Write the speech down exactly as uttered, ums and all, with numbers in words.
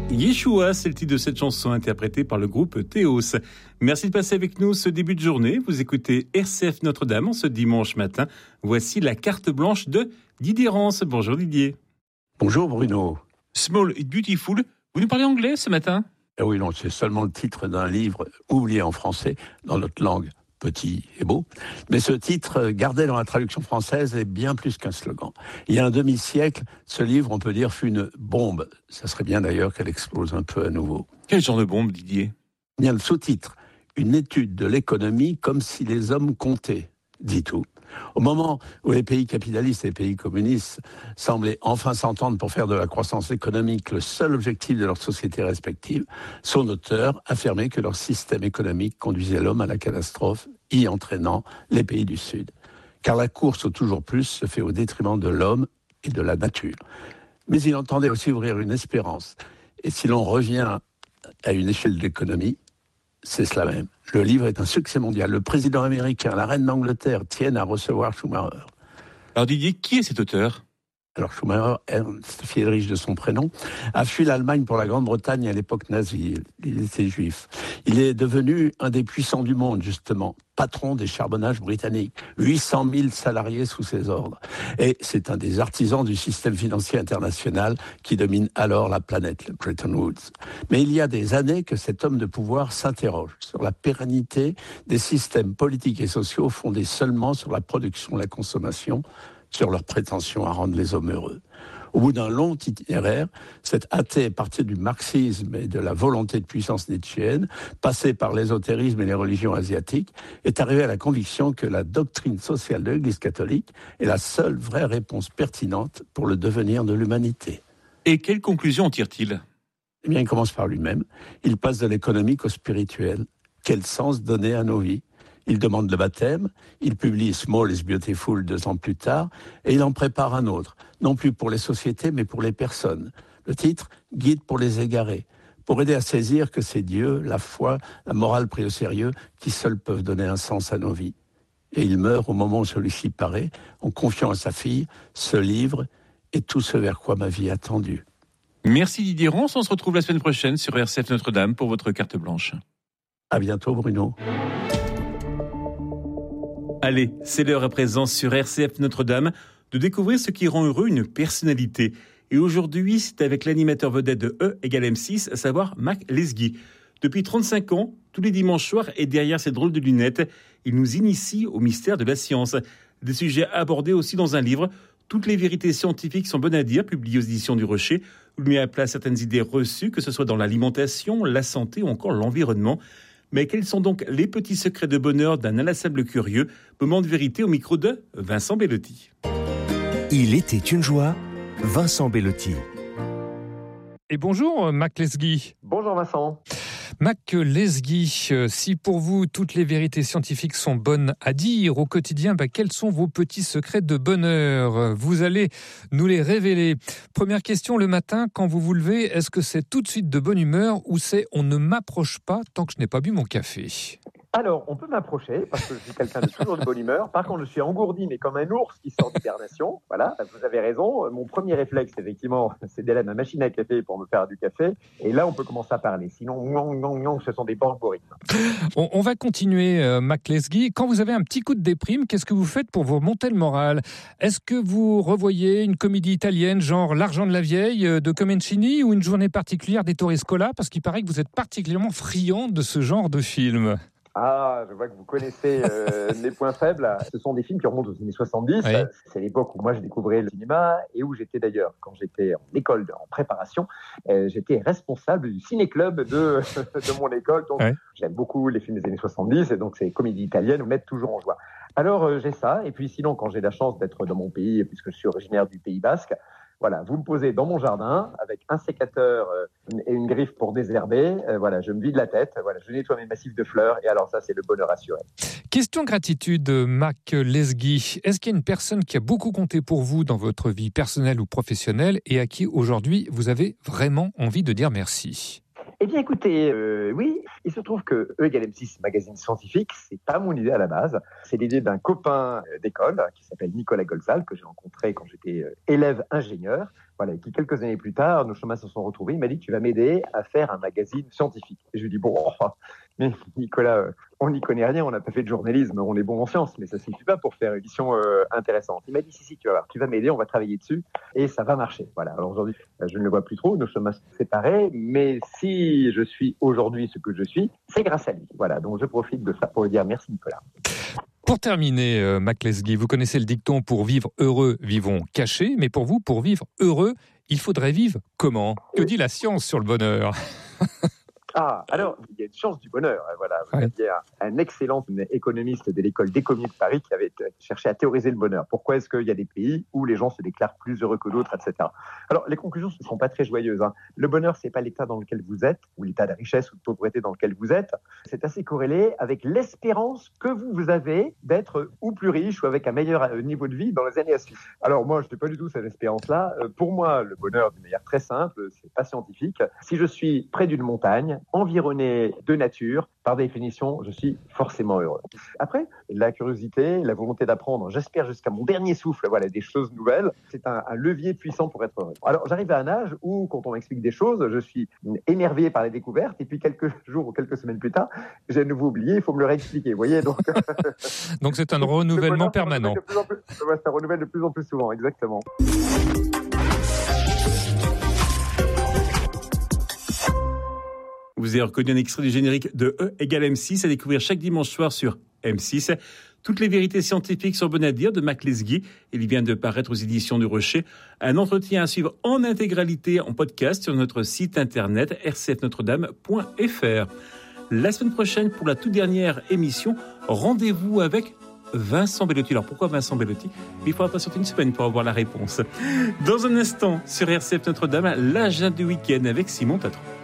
Yeshua, c'est le titre de cette chanson interprétée par le groupe Théos. Merci de passer avec nous ce début de journée. Vous écoutez R C F Notre-Dame en ce dimanche matin. Voici la carte blanche de Didier Rance. Bonjour Didier. Bonjour Bruno. Small is Beautiful. Vous nous parlez anglais ce matin ? Eh oui, non, c'est seulement le titre d'un livre oublié en français dans notre langue. Petit et beau. Mais ce titre, gardé dans la traduction française, est bien plus qu'un slogan. Il y a un demi-siècle, ce livre, on peut dire, fut une bombe. Ça serait bien d'ailleurs qu'elle explose un peu à nouveau. Quel genre de bombe, Didier ? Il y a le sous-titre. Une étude de l'économie comme si les hommes comptaient, dit tout. Au moment où les pays capitalistes et les pays communistes semblaient enfin s'entendre pour faire de la croissance économique le seul objectif de leurs sociétés respectives, son auteur affirmait que leur système économique conduisait l'homme à la catastrophe, y entraînant les pays du Sud. Car la course au toujours plus se fait au détriment de l'homme et de la nature. Mais il entendait aussi ouvrir une espérance. Et si l'on revient à une échelle de l'économie, c'est cela même. Le livre est un succès mondial. Le président américain, la reine d'Angleterre tiennent à recevoir Schumacher. Alors Didier, qui est cet auteur ? Alors Schumacher, Ernst Friedrich de son prénom, a fui l'Allemagne pour la Grande-Bretagne à l'époque nazie. Il était juif. Il est devenu un des puissants du monde, justement, patron des charbonnages britanniques. huit cent mille salariés sous ses ordres. Et c'est un des artisans du système financier international qui domine alors la planète, le Bretton Woods. Mais il y a des années que cet homme de pouvoir s'interroge sur la pérennité des systèmes politiques et sociaux fondés seulement sur la production et la consommation, sur leur prétention à rendre les hommes heureux. Au bout d'un long itinéraire, cet athée est parti du marxisme et de la volonté de puissance nietzschéenne, passé par l'ésotérisme et les religions asiatiques, est arrivé à la conviction que la doctrine sociale de l'Église catholique est la seule vraie réponse pertinente pour le devenir de l'humanité. Et quelle conclusion en tire-t-il ? Eh bien, il commence par lui-même. Il passe de l'économique au spirituel. Quel sens donner à nos vies ? Il demande le baptême, il publie Small is Beautiful deux ans plus tard, et il en prépare un autre, non plus pour les sociétés, mais pour les personnes. Le titre, Guide pour les égarés, pour aider à saisir que c'est Dieu, la foi, la morale pris au sérieux, qui seuls peuvent donner un sens à nos vies. Et il meurt au moment où celui-ci paraît, en confiant à sa fille ce livre et tout ce vers quoi ma vie a tendu. Merci Didier Rance, on se retrouve la semaine prochaine sur R C F Notre-Dame pour votre carte blanche. À bientôt Bruno. Allez, c'est l'heure à présent sur R C F Notre-Dame de découvrir ce qui rend heureux une personnalité. Et aujourd'hui, c'est avec l'animateur vedette de E égale M six, à savoir Mac Lesguy. Depuis trente-cinq ans, tous les dimanches soirs et derrière ces drôles de lunettes, il nous initie au mystère de la science. Des sujets abordés aussi dans un livre. Toutes les vérités scientifiques sont bonnes à dire, publiées aux éditions du Rocher, où il met à plat certaines idées reçues, que ce soit dans l'alimentation, la santé ou encore l'environnement. Mais quels sont donc les petits secrets de bonheur d'un inlassable curieux ? Moment de vérité au micro de Vincent Bellotti. Il était une joie, Vincent Bellotti. Et bonjour Mac Lesguy. Bonjour Vincent. Mac Lesguy, si pour vous toutes les vérités scientifiques sont bonnes à dire au quotidien, bah, quels sont vos petits secrets de bonheur ? Vous allez nous les révéler. Première question, le matin, quand vous vous levez, est-ce que c'est tout de suite de bonne humeur ou c'est on ne m'approche pas tant que je n'ai pas bu mon café ? Alors, on peut m'approcher, parce que je suis quelqu'un de toujours de bonne humeur. Par contre, je suis engourdi, mais comme un ours qui sort d'hibernation. Voilà, vous avez raison. Mon premier réflexe, effectivement, c'est d'aller à ma machine à café pour me faire du café. Et là, on peut commencer à parler. Sinon, non, non, non, ce sont des algorithmes. On, on va continuer, euh, Mac Lesguy. Quand vous avez un petit coup de déprime, qu'est-ce que vous faites pour vous remonter le moral ? Est-ce que vous revoyez une comédie italienne, genre L'argent de la vieille euh, de Comencini, ou une journée particulière d'Ettore Scola ? Parce qu'il paraît que vous êtes particulièrement friand de ce genre de film. Ah, je vois que vous connaissez euh, mes points faibles. Ce sont des films qui remontent aux années soixante-dix. Oui. C'est l'époque où moi j'ai découvert le cinéma et où j'étais d'ailleurs, quand j'étais en école, en préparation, euh, j'étais responsable du ciné-club de, de mon école. Donc oui. J'aime beaucoup les films des années soixante-dix et donc ces comédies italiennes me mettent toujours en joie. Alors euh, j'ai ça, et puis sinon quand j'ai la chance d'être dans mon pays, puisque je suis originaire du Pays Basque, voilà, vous me posez dans mon jardin avec un sécateur euh, et une griffe pour désherber. Euh, voilà, je me vide la tête. Voilà, je nettoie mes massifs de fleurs. Et alors ça, c'est le bonheur assuré. Question gratitude, Mac Lesguy. Est-ce qu'il y a une personne qui a beaucoup compté pour vous dans votre vie personnelle ou professionnelle et à qui aujourd'hui vous avez vraiment envie de dire merci ? Eh bien, écoutez, euh, oui, il se trouve que E égale M six, magazine scientifique, c'est pas mon idée à la base. C'est l'idée d'un copain d'école qui s'appelle Nicolas Golzal, que j'ai rencontré quand j'étais élève ingénieur. Voilà, et qui quelques années plus tard, nos chemins se sont retrouvés. Il m'a dit, tu vas m'aider à faire un magazine scientifique. Et je lui ai dit, bon, mais Nicolas, on n'y connaît rien, on n'a pas fait de journalisme, on est bon en sciences, mais ça ne suffit pas pour faire une émission euh, intéressante. Il m'a dit, si, si, tu vas voir, tu vas m'aider, on va travailler dessus, et ça va marcher. Voilà, alors aujourd'hui, je ne le vois plus trop, nos chemins sont séparés, mais si je suis aujourd'hui ce que je suis, c'est grâce à lui. Voilà, donc je profite de ça pour lui dire merci Nicolas. Pour terminer, euh, Mac Lesguy, vous connaissez le dicton « Pour vivre heureux, vivons cachés », mais pour vous, pour vivre heureux, il faudrait vivre comment ? Que dit la science sur le bonheur ? Ah, alors, il y a une chance du bonheur. Voilà. Vous ouais. aviez un, un excellent économiste de l'école d'économie de Paris qui avait cherché à théoriser le bonheur. Pourquoi est-ce qu'il y a des pays où les gens se déclarent plus heureux que d'autres, et cetera. Alors, les conclusions ne sont pas très joyeuses. Hein. Le bonheur, c'est pas l'état dans lequel vous êtes, ou l'état de richesse ou de pauvreté dans lequel vous êtes. C'est assez corrélé avec l'espérance que vous, vous avez d'être ou plus riche ou avec un meilleur niveau de vie dans les années à suivre. Alors, moi, je n'ai pas du tout cette espérance-là. Pour moi, le bonheur, d'une manière très simple, c'est pas scientifique. Si je suis près d'une montagne, environné de nature, par définition, je suis forcément heureux. Après, la curiosité, la volonté d'apprendre, j'espère jusqu'à mon dernier souffle, voilà, des choses nouvelles, c'est un, un levier puissant pour être heureux. Alors, j'arrive à un âge où, quand on m'explique des choses, je suis émerveillé par les découvertes, et puis quelques jours ou quelques semaines plus tard, j'ai à nouveau oublié, il faut me le réexpliquer, vous voyez, donc... donc c'est un renouvellement permanent. De plus en plus, ouais, ça renouvelle de plus en plus souvent, exactement. Vous avez reconnu un extrait du générique de E égale M six à découvrir chaque dimanche soir sur M six. Toutes les vérités scientifiques sont bonnes à dire de Mac Lesguy. Il vient de paraître aux éditions du Rocher. Un entretien à suivre en intégralité en podcast sur notre site internet r c f notre dame point f r. La semaine prochaine, pour la toute dernière émission, rendez-vous avec Vincent Bellotti. Alors pourquoi Vincent Bellotti ? Il faudra patienter une semaine pour avoir la réponse. Dans un instant, sur R C F Notre-Dame, l'agenda du week-end avec Simon Tatron.